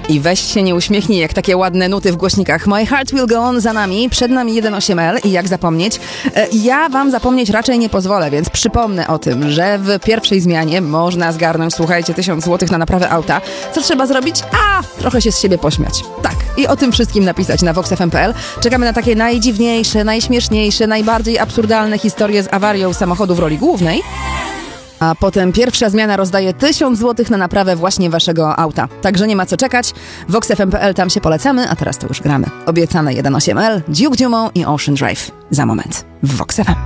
I weź się nie uśmiechnij, jak takie ładne nuty w głośnikach. My Heart Will Go On za nami, przed nami 1.8L i jak zapomnieć? Ja wam zapomnieć raczej nie pozwolę, więc przypomnę o tym, że w pierwszej zmianie można zgarnąć, słuchajcie, 1000 zł na naprawę auta. Co trzeba zrobić? Trochę się z siebie pośmiać. Tak, i o tym wszystkim napisać na voxfm.pl. Czekamy na takie najdziwniejsze, najśmieszniejsze, najbardziej absurdalne historie z awarią samochodu w roli głównej. A potem pierwsza zmiana rozdaje 1000 zł na naprawę właśnie waszego auta. Także nie ma co czekać. voxfm.pl, tam się polecamy, a teraz to już gramy. Obiecane 1.8L, Duke Dumont i Ocean Drive. Za moment w Vox FM.